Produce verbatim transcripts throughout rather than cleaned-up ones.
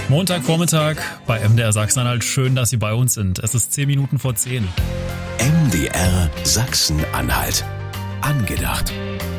Montagvormittag bei M D R Sachsen-Anhalt. Schön, dass Sie bei uns sind. Es ist zehn Minuten vor zehn. M D R Sachsen-Anhalt. Angedacht.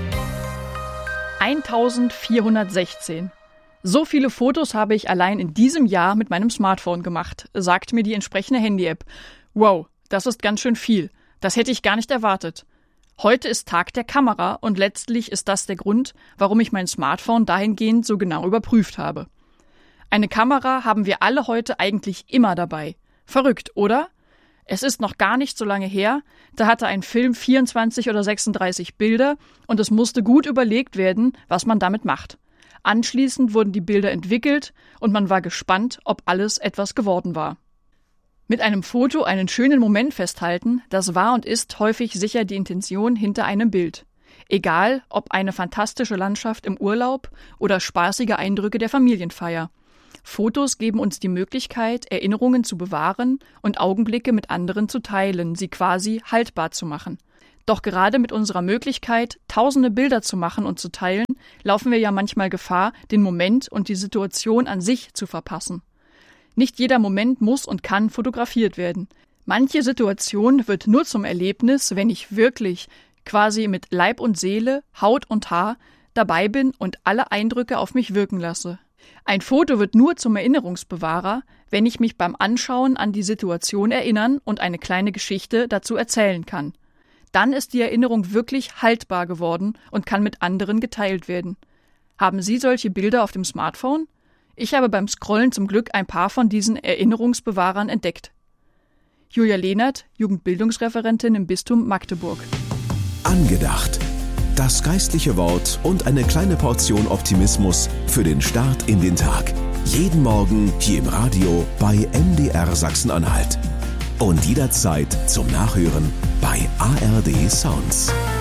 eintausendvierhundertsechzehn. So viele Fotos habe ich allein in diesem Jahr mit meinem Smartphone gemacht, sagt mir die entsprechende Handy-App. Wow, das ist ganz schön viel. Das hätte ich gar nicht erwartet. Heute ist Tag der Kamera und letztlich ist das der Grund, warum ich mein Smartphone dahingehend so genau überprüft habe. Eine Kamera haben wir alle heute eigentlich immer dabei. Verrückt, oder? Es ist noch gar nicht so lange her, da hatte ein Film vierundzwanzig oder sechsunddreißig Bilder und es musste gut überlegt werden, was man damit macht. Anschließend wurden die Bilder entwickelt und man war gespannt, ob alles etwas geworden war. Mit einem Foto einen schönen Moment festhalten, das war und ist häufig sicher die Intention hinter einem Bild. Egal, ob eine fantastische Landschaft im Urlaub oder spaßige Eindrücke der Familienfeier. Fotos geben uns die Möglichkeit, Erinnerungen zu bewahren und Augenblicke mit anderen zu teilen, sie quasi haltbar zu machen. Doch gerade mit unserer Möglichkeit, tausende Bilder zu machen und zu teilen, laufen wir ja manchmal Gefahr, den Moment und die Situation an sich zu verpassen. Nicht jeder Moment muss und kann fotografiert werden. Manche Situation wird nur zum Erlebnis, wenn ich wirklich, quasi mit Leib und Seele, Haut und Haar, dabei bin und alle Eindrücke auf mich wirken lasse. Ein Foto wird nur zum Erinnerungsbewahrer, wenn ich mich beim Anschauen an die Situation erinnern und eine kleine Geschichte dazu erzählen kann. Dann ist die Erinnerung wirklich haltbar geworden und kann mit anderen geteilt werden. Haben Sie solche Bilder auf dem Smartphone? Ich habe beim Scrollen zum Glück ein paar von diesen Erinnerungsbewahrern entdeckt. Julia Lehnert, Jugendbildungsreferentin im Bistum Magdeburg. Angedacht. Das geistliche Wort und eine kleine Portion Optimismus für den Start in den Tag. Jeden Morgen hier im Radio bei M D R Sachsen-Anhalt. Und jederzeit zum Nachhören bei A R D Sounds.